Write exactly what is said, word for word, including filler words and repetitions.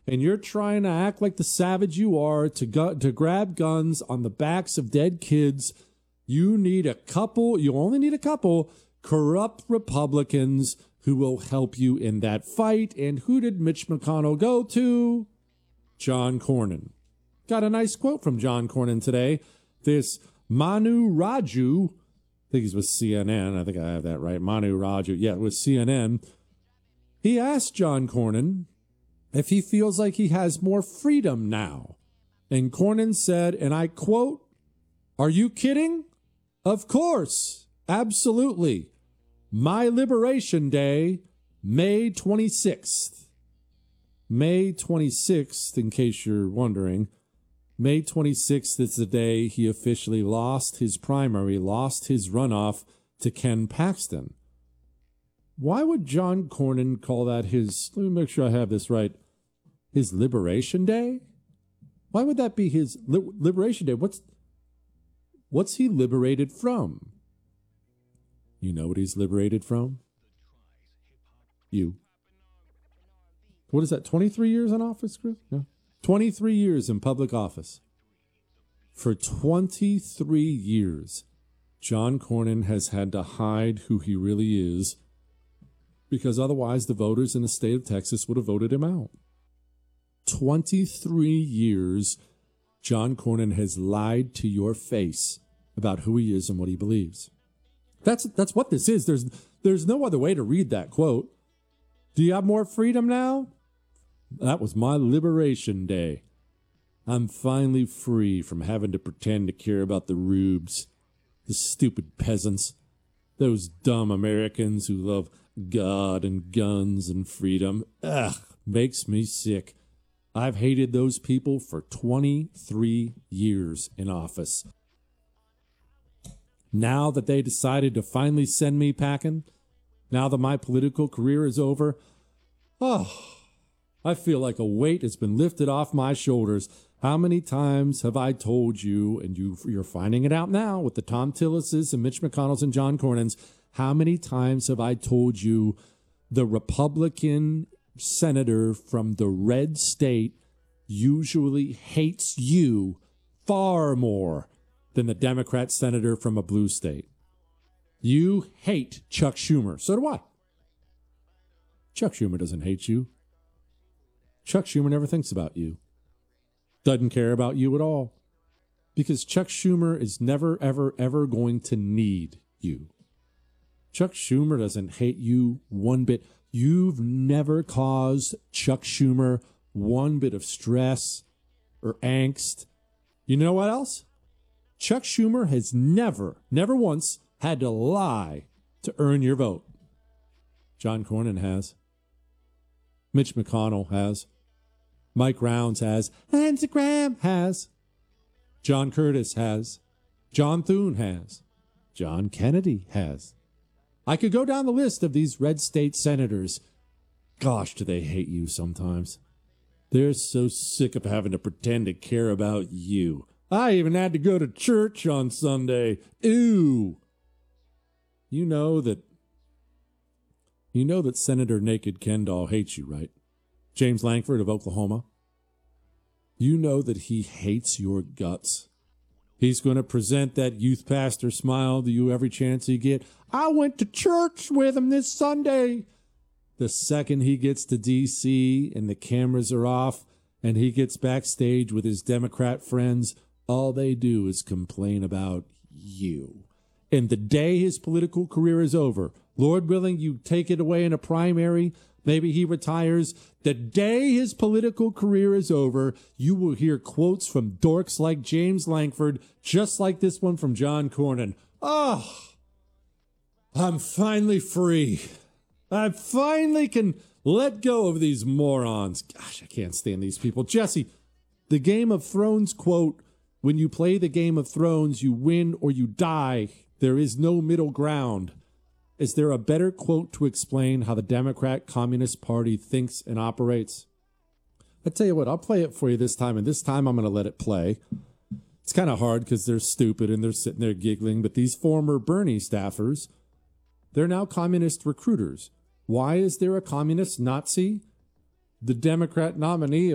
and you're trying to act like the savage you are to go, to grab guns on the backs of dead kids, you need a couple, you only need a couple corrupt Republicans who will help you in that fight. And who did Mitch McConnell go to? John Cornyn. Got a nice quote from John Cornyn today. This Manu Raju, I think he's with C N N. I think I have that right. Manu Raju, yeah, with C N N. He asked John Cornyn if he feels like he has more freedom now. And Cornyn said, and I quote, "Are you kidding? Of course, absolutely. My Liberation Day, May twenty-sixth. May twenty-sixth, in case you're wondering, May twenty-sixth is the day he officially lost his primary, lost his runoff to Ken Paxton. Why would John Cornyn call that his, let me make sure I have this right, his Liberation Day? Why would that be his li- Liberation Day? What's, what's he liberated from? You know what he's liberated from? You. What is that, twenty-three years in office, Chris? Yeah. twenty-three years in public office. For twenty-three years, John Cornyn has had to hide who he really is, because otherwise the voters in the state of Texas would have voted him out. twenty-three years, John Cornyn has lied to your face about who he is and what he believes. That's that's what this is. There's there's no other way to read that quote. Do you have more freedom now? That was my Liberation Day. I'm finally free from having to pretend to care about the rubes, the stupid peasants, those dumb Americans who love God and guns and freedom. Ugh, makes me sick. I've hated those people for twenty-three years in office. Now that they decided to finally send me packing, now that my political career is over, oh, I feel like a weight has been lifted off my shoulders. How many times have I told you, and you, you're finding it out now with the Tom Tillises and Mitch McConnells and John Cornyns, how many times have I told you the Republican senator from the red state usually hates you far more than the Democrat senator from a blue state? You hate Chuck Schumer. So do I. Chuck Schumer doesn't hate you. Chuck Schumer never thinks about you. Doesn't care about you at all. Because Chuck Schumer is never, ever, ever going to need you. Chuck Schumer doesn't hate you one bit. You've never caused Chuck Schumer one bit of stress or angst. You know what else? Chuck Schumer has never, never once had to lie to earn your vote. John Cornyn has. Mitch McConnell has. Mike Rounds has. Lindsey Graham has. John Curtis has. John Thune has. John Kennedy has. I could go down the list of these red state senators. Gosh, do they hate you sometimes. They're so sick of having to pretend to care about you. I even had to go to church on Sunday. Ew. You know that, you know that Senator Naked Kendall hates you, right? James Lankford of Oklahoma. You know that he hates your guts. He's going to present that youth pastor smile to you every chance he get. I went to church with him this Sunday. The second he gets to D C and the cameras are off and he gets backstage with his Democrat friends, all they do is complain about you. And the day his political career is over, Lord willing, you take it away in a primary, maybe he retires. The day his political career is over, you will hear quotes from dorks like James Lankford, just like this one from John Cornyn. Oh, I'm finally free. I finally can let go of these morons. Gosh, I can't stand these people. Jesse, the Game of Thrones quote, when you play the Game of Thrones, you win or you die. There is no middle ground. Is there a better quote to explain how the Democrat Communist Party thinks and operates? I tell you what, I'll play it for you this time, and this time I'm going to let it play. It's kind of hard because they're stupid and they're sitting there giggling, but these former Bernie staffers, they're now communist recruiters. Why is there a communist Nazi? The Democrat nominee